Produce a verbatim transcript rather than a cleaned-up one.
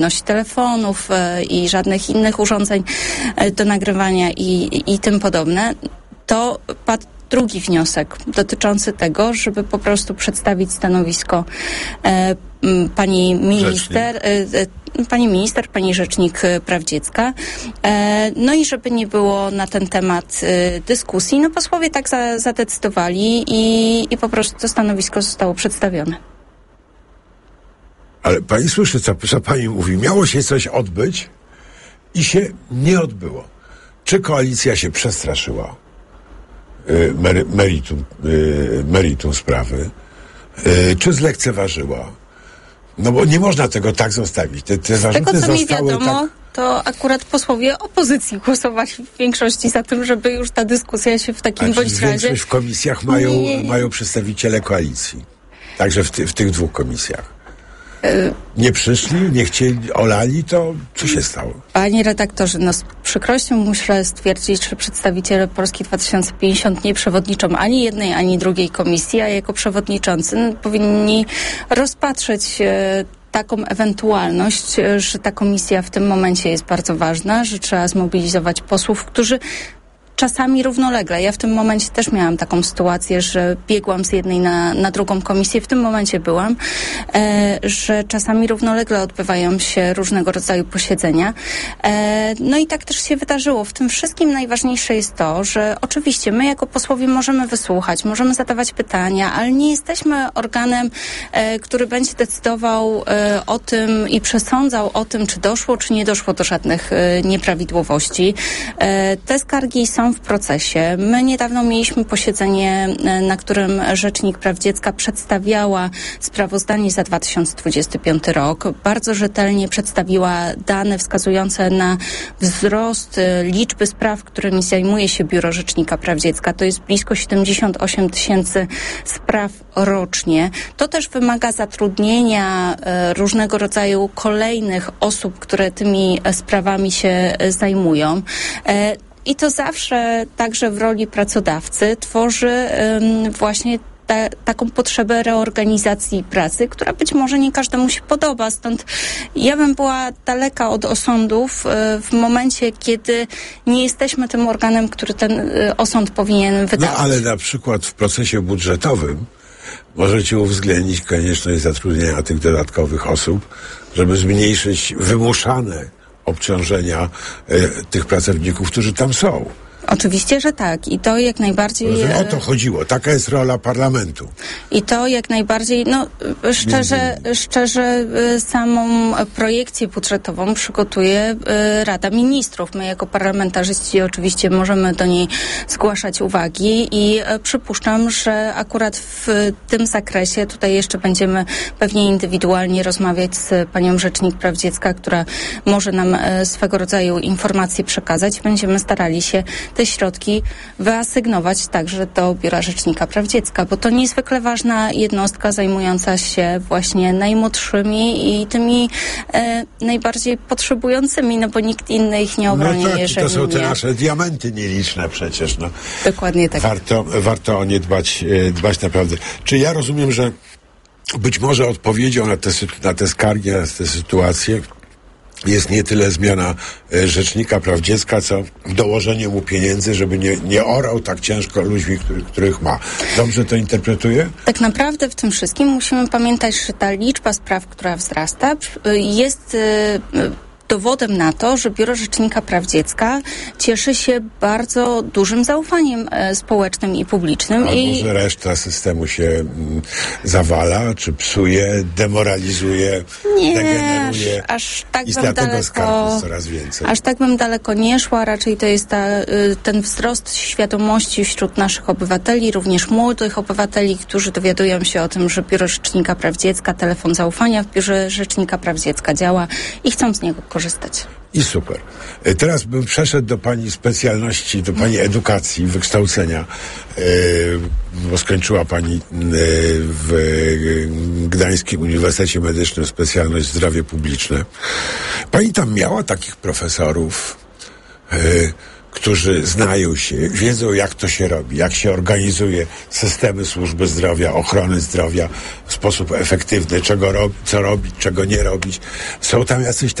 telefonów i żadnych innych urządzeń do nagrywania i, i tym podobne, to padł drugi wniosek dotyczący tego, żeby po prostu przedstawić stanowisko e, pani minister, e, pani minister, pani rzecznik praw dziecka, e, no i żeby nie było na ten temat e, dyskusji. No posłowie tak za, zadecydowali i, i po prostu to stanowisko zostało przedstawione. Ale pani słyszy, co, co pani mówi. Miało się coś odbyć i się nie odbyło. Czy koalicja się przestraszyła y, mer, meritum, y, meritum sprawy, y, czy zlekceważyła? No bo nie można tego tak zostawić. Te, te zarzuty tego, co mi zostały wiadomo, tak... to akurat posłowie opozycji głosowali w większości za tym, żeby już ta dyskusja się w takim A bądź razie... większość w komisjach mają, nie, nie, nie. mają przedstawiciele koalicji. Także w, ty, w tych dwóch komisjach. Nie przyszli, nie chcieli, olali, to co się stało? Panie redaktorze, no z przykrością muszę stwierdzić, że przedstawiciele Polski dwa tysiące pięćdziesiąt nie przewodniczą ani jednej, ani drugiej komisji, a jako przewodniczący no, powinni rozpatrzeć e, taką ewentualność, że ta komisja w tym momencie jest bardzo ważna, że trzeba zmobilizować posłów, którzy czasami równolegle. Ja w tym momencie też miałam taką sytuację, że biegłam z jednej na, na drugą komisję, w tym momencie byłam, e, że czasami równolegle odbywają się różnego rodzaju posiedzenia. E, no i tak też się wydarzyło. W tym wszystkim najważniejsze jest to, że oczywiście my jako posłowie możemy wysłuchać, możemy zadawać pytania, ale nie jesteśmy organem, e, który będzie decydował e, o tym i przesądzał o tym, czy doszło, czy nie doszło do żadnych e, nieprawidłowości. E, te skargi są w procesie. My niedawno mieliśmy posiedzenie, na którym Rzecznik Praw Dziecka przedstawiała sprawozdanie za dwa tysiące dwudziesty piąty rok. Bardzo rzetelnie przedstawiła dane wskazujące na wzrost liczby spraw, którymi zajmuje się Biuro Rzecznika Praw Dziecka. To jest blisko siedemdziesiąt osiem tysięcy spraw rocznie. To też wymaga zatrudnienia e, różnego rodzaju kolejnych osób, które tymi sprawami się zajmują. E, I to zawsze także w roli pracodawcy tworzy um, właśnie ta, taką potrzebę reorganizacji pracy, która być może nie każdemu się podoba. Stąd ja bym była daleka od osądów y, w momencie, kiedy nie jesteśmy tym organem, który ten y, osąd powinien wydawać. No ale na przykład w procesie budżetowym możecie uwzględnić konieczność zatrudnienia tych dodatkowych osób, żeby zmniejszyć wymuszane obciążenia y, tych pracowników, którzy tam są. Oczywiście, że tak. I to jak najbardziej... Rozumiem, o to chodziło. Taka jest rola parlamentu. I to jak najbardziej, no szczerze, szczerze samą projekcję budżetową przygotuje Rada Ministrów. My jako parlamentarzyści oczywiście możemy do niej zgłaszać uwagi i przypuszczam, że akurat w tym zakresie tutaj jeszcze będziemy pewnie indywidualnie rozmawiać z panią Rzecznik Praw Dziecka, która może nam swego rodzaju informacje przekazać. Będziemy starali się te środki wyasygnować także do Biura Rzecznika Praw Dziecka, bo to niezwykle ważna jednostka zajmująca się właśnie najmłodszymi i tymi e, najbardziej potrzebującymi, no bo nikt inny ich nie obroni. No tak, jeżeli to są te nie... nasze diamenty nieliczne przecież. No. Dokładnie tak. Warto, warto o nie dbać, dbać naprawdę. Czy ja rozumiem, że być może odpowiedzią na te, na te skargi, na te sytuacje jest nie tyle zmiana e, Rzecznika Praw Dziecka, co dołożenie mu pieniędzy, żeby nie, nie orał tak ciężko ludźmi, który, których ma. Dobrze to interpretuję? Tak naprawdę w tym wszystkim musimy pamiętać, że ta liczba spraw, która wzrasta, jest e, dowodem na to, że Biuro Rzecznika Praw Dziecka cieszy się bardzo dużym zaufaniem e, społecznym i publicznym. Albo I... że reszta systemu się mm, zawala, czy psuje, demoralizuje, nie, degeneruje. Aż, aż tak I bym dlatego daleko, skarg jest coraz więcej. Aż tak bym daleko nie szła. Raczej to jest ta, ten wzrost świadomości wśród naszych obywateli, również młodych obywateli, którzy dowiadują się o tym, że Biuro Rzecznika Praw Dziecka, telefon zaufania w Biurze Rzecznika Praw Dziecka działa i chcą z niego korzystać. I super. Teraz bym przeszedł do pani specjalności, do pani edukacji, wykształcenia, yy, bo skończyła pani yy, w Gdańskim Uniwersytecie Medycznym specjalność zdrowie publiczne. Pani tam miała takich profesorów, yy, którzy znają się, wiedzą jak to się robi, jak się organizuje systemy służby zdrowia, ochrony zdrowia w sposób efektywny, czego robi, co robić, czego nie robić. Są tam jacyś